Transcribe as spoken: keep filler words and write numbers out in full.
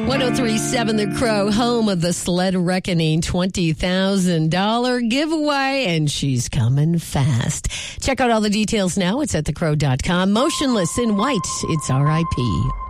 one oh three point seven The Crow, home of the Sled Reckoning twenty thousand dollars giveaway, and she's coming fast. Check out all the details now. It's at the crow dot com. Motionless in White. It's R I P